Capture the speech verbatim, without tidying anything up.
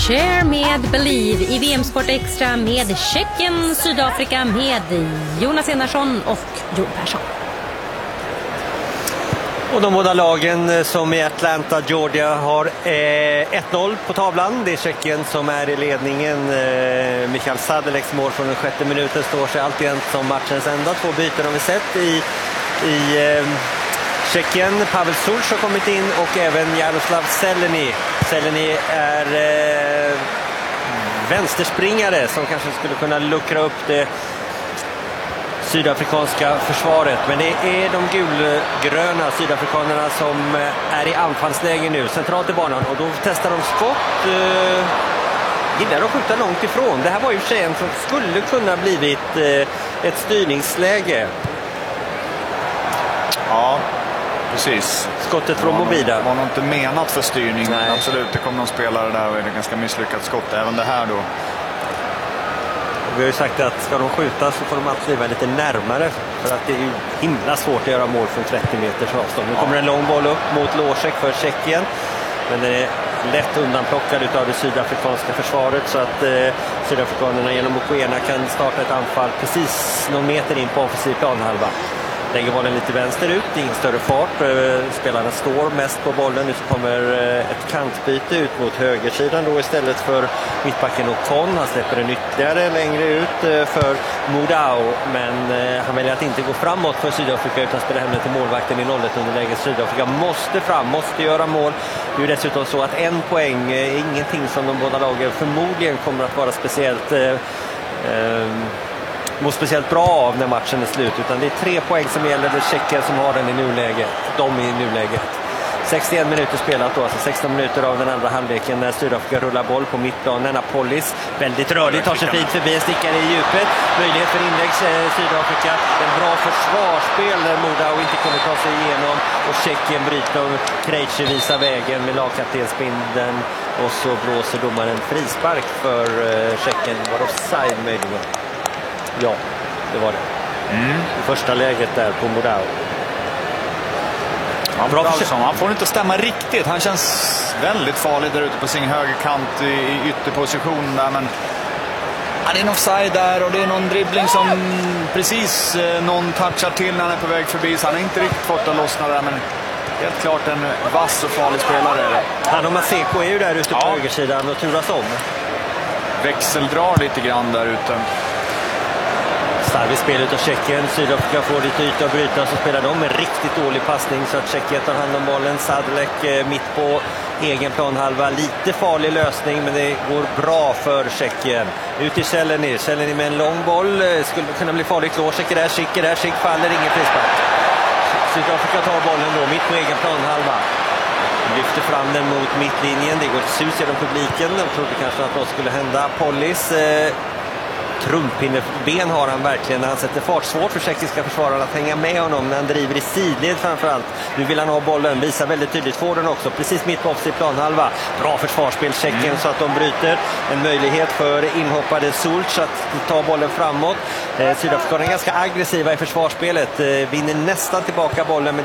Share med Believe i V M-sport extra med Tjeckien, Sydafrika med Jonas Enarsson och Jon Persson. Och de båda lagen som i Atlanta, Georgia har eh, ett noll på tavlan. Det är Tjeckien som är i ledningen. Eh, Michael Sadeleks mål från den sjätte minuten står sig alltid som matchens enda. Två byten har vi sett i, i eh, Tjeckien. Pavel Sulch har kommit in och även Jaroslav Zeleny. Zeleny är eh, vänsterspringare som kanske skulle kunna luckra upp det sydafrikanska försvaret, men det är de gulgröna sydafrikanerna som är i anfallsläge nu centralt i banan, och då testar de skott. Eh, gillar att skjuta långt ifrån. Det här var ju för sig en som skulle kunna blivit eh, ett styrningsläge. Ja, precis. Skottet från Movida. Det var nog inte menat för styrning. Nej. Absolut, det kom någon spelare där och det är ett ganska misslyckat skott. Även det här då. Vi har ju sagt att ska de skjuta så får de alltid vara lite närmare, för att det är ju himla svårt att göra mål från trettio meters avstånd. Nu kommer en lång boll upp mot Losek för Tjeckien, men den är lätt undanplockad av det sydafrikanska försvaret, så att eh, sydafrikanerna genom Mokoena kan starta ett anfall precis någon meter in på offensiv planhalva. Lägger bollen lite vänsterut, det är ingen större fart. Spelarna står mest på bollen. Nu så kommer ett kantbyte ut mot högersidan då istället för mittbacken Ocon. Han släpper den ytterligare längre ut för Modao, men han väljer att inte gå framåt för Sydafrika utan spelar hem till målvakten i noll ett underläge. Sydafrika måste fram, måste göra mål. Det är ju dessutom så att en poäng är ingenting som de båda lagen förmodligen kommer att vara speciellt eh, eh, mår speciellt bra av när matchen är slut, utan det är tre poäng som gäller. Det är Tjeckien som har den i nuläget. De i nuläget. sextioen minuter spelat då, alltså sexton minuter av den andra halvleken när Sydafrika rullar boll på mittplanen. Polis väldigt rörlig, tar sig fint förbi, en stickare i djupet. Möjlighet för inlägg Sydafrika. En bra försvarsspel där Modao inte kunde ta sig igenom, och Tjeckien bryter och Krejci visar vägen med lagkaptensbindeln, och så blåser domaren frispark för Tjeckien. Var offside möjligen? Ja, det var det. Mm. I första läget där på Modao. Ja, bra för... Han får inte stämma riktigt. Han känns väldigt farlig där ute på sin högerkant i, i ytterposition där, men ja, det är en offside där och det är någon dribbling som precis eh, någon touchar till när han är på väg förbi, så han har inte riktigt fått att lossna där, men helt klart en vass och farlig spelare. Han och Maseko är ju där ute på ja. högersidan och turas om. Växeldrar lite grann där ute. Starkt spel utav Tjeckien. Sydafrika får lite yta att bryta, så spelar de en riktigt dålig passning så att Tjeckien tar hand om bollen. Sadelek mitt på egen planhalva. Lite farlig lösning, men det går bra för Tjeckien. Ut till Zeleny. Zeleny med en lång boll. Skulle kunna bli farligt. Losek är där, Schick är där. Schick faller, ingen frispark. Sydafrika tar bollen då mitt på egen planhalva. Lyfter fram den mot mittlinjen. Det går ett sus genom publiken. De trodde kanske att något skulle hända. Polis... Eh, Trumpinnerben har han verkligen när han sätter fart. Svårt för tjeckiska försvarare att hänga med honom när han driver i sidled framförallt. Nu vill han ha bollen, visar väldigt tydligt. Får den också, precis mitt på offensiv planhalva. Bra försvarsspel Tjeckien mm. så att de bryter. En möjlighet för inhoppade Sulch att ta bollen framåt. Eh, Sydafrika är ganska aggressiva i försvarsspelet. Eh, vinner nästan tillbaka bollen. Men